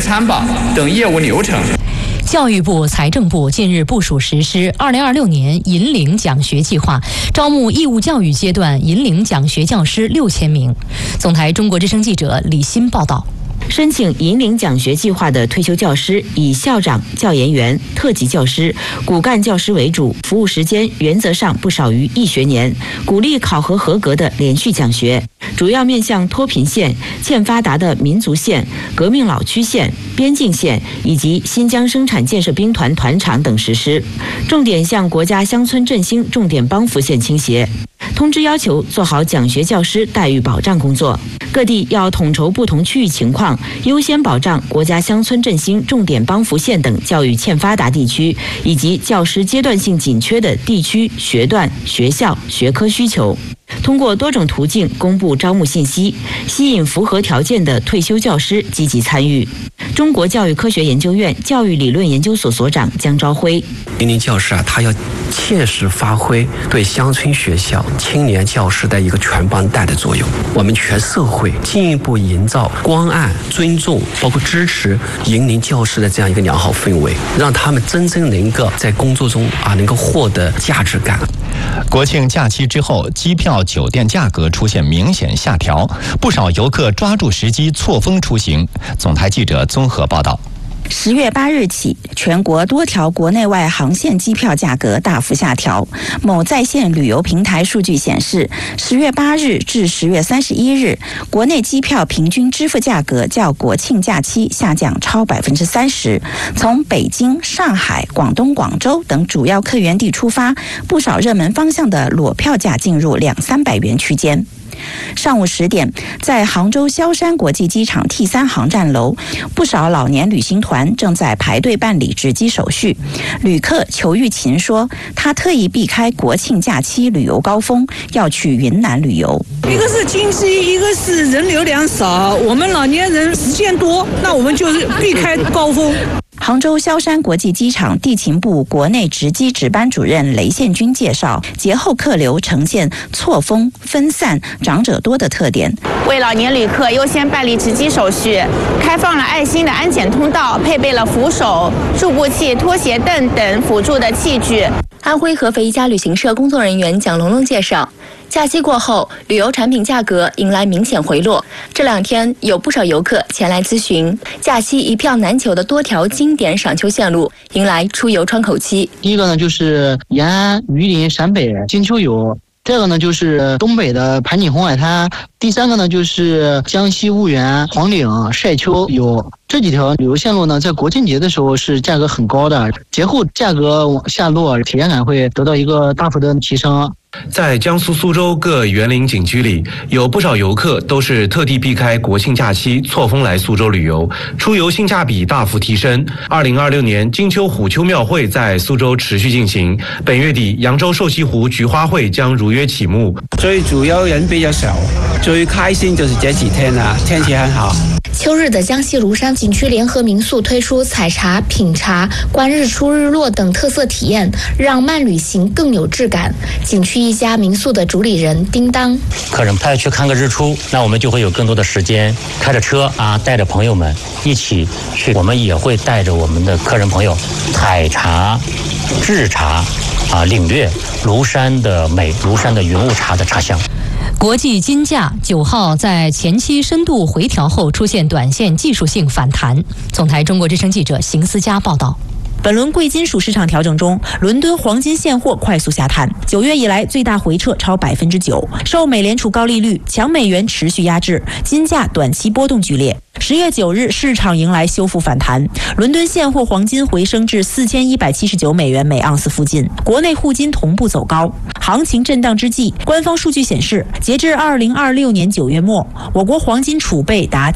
参保等业务流程。 教育部、财政部近日部署实施2026年银领奖学计划，招募义务教育阶段银领奖学教师6000名。总台中国之声记者李欣报道。 申请银领奖学计划的退休教师以校长、教研员、特级教师、骨干教师为主，服务时间原则上不少于1学年，鼓励考核合格的连续奖学，主要面向脱贫县、欠发达的民族县、革命老区县、边境县以及新疆生产建设兵团团场等实施，重点向国家乡村振兴重点帮扶县倾斜。通知要求做好奖学教师待遇保障工作，各地要统筹不同区域情况，优先保障国家乡村振兴重点帮扶县等教育欠发达地区以及教师阶段性紧缺的地区、学段、学校、学科需求。通过多种途径公布招募信息，吸引符合条件的退休教师积极参与。中国教育科学研究院教育理论研究所所长姜朝辉： 银领教师他要切实发挥对乡村学校青年教师的一个全帮带的作用。我们全社会进一步营造关爱、尊重，包括支持银领教师的这样一个良好氛围，让他们真正能够在工作中能够获得价值感。 国庆假期之后，机票、酒店价格出现明显下调，不少游客抓住时机错峰出行。总台记者综合报道。 10月8日起，全国多条国内外航线机票价格大幅下调。某在线旅游平台数据显示，10月8日至10月31日，国内机票平均支付价格较国庆假期下降超30%。从北京、上海、广东、广州等主要客源地出发，不少热门方向的裸票价进入200-300元区间。上午10点，在杭州萧山国际机场 T3 航站楼，不少老年旅行团正在排队办理值机手续。旅客裘玉琴说，他特意避开国庆假期旅游高峰，要去云南旅游。 一个是经济，一个是人流量少，我们老年人时间多，那我们就是避开高峰。 杭州萧山国际机场地勤部国内值机值班主任雷宪军介绍，节后客流呈现错峰、分散、长者多的特点。 为老年旅客优先办理值机手续，开放了爱心的安检通道，配备了扶手、助步器、拖鞋凳等辅助的器具。 安徽合肥一家旅行社工作人员蒋龙龙介绍，假期过后，旅游产品价格迎来明显回落。这2天有不少游客前来咨询，假期一票难求的多条经典赏秋线路迎来出游窗口期。 第一个呢就是延安、榆林、陕北金秋游，第二个呢就是东北的盘锦红海滩，第三个呢就是江西婺源、黄岭晒秋游。这几条旅游线路呢，在国庆节的时候是价格很高的，节后价格往下落，体验感会得到一个大幅的提升。 在江苏苏州各园林景区里，有不少游客都是特地避开国庆假期错峰来苏州旅游，出游性价比大幅提升。2026年金秋虎丘庙会在苏州持续进行，本月底扬州瘦西湖菊花会将如约启幕。 最主要人比较少，最开心就是这几天啊，天气很好。 秋日的江西庐山景区联合民宿推出采茶、品茶、观日出日落等特色体验，让慢旅行更有质感。景区一家民宿的主理人叮当： 客人他要去看个日出，那我们就会有更多的时间开着车带着朋友们一起去，我们也会带着我们的客人朋友采茶、制茶领略庐山的美，庐山的云雾茶的茶香。 国际金价9号在前期深度回调后出现短线技术性反弹。总台中国之声记者邢思佳报道。 本轮贵金属市场调整中，伦敦黄金现货快速下探，9月以来最大回撤超9%。受美联储高利率、强美元持续压制，金价短期波动剧烈。10月9日，市场迎来修复反弹，伦敦现货黄金回升至4179美元每盎司附近，国内沪金同步走高。行情震荡之际，官方数据显示，截至2026年9月末，我国黄金储备达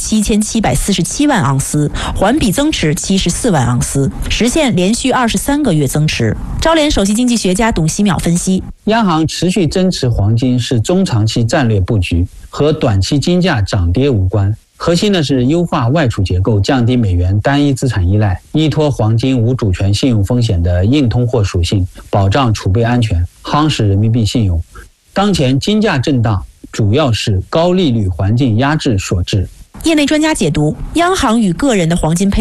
7747万盎司，环比增持74万盎司，实现连续23个月增持。招联首席经济学家董希淼分析， 央行持续增持黄金是中长期战略布局，和短期金价涨跌无关。核心的是优化外储结构，降低美元单一资产依赖，依托黄金无主权信用风险的硬通货属性，保障储备安全，夯实人民币信用。当前金价震荡主要是高利率环境压制所致。 业内专家解读，央行与个人的黄金配